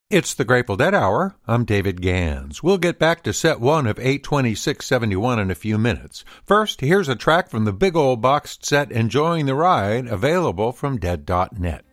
It's the Grateful Dead Hour. I'm David Gans. We'll get back to set one of 82671 in a few minutes. First, here's a track from the big old boxed set Enjoying the Ride, available from Dead.net.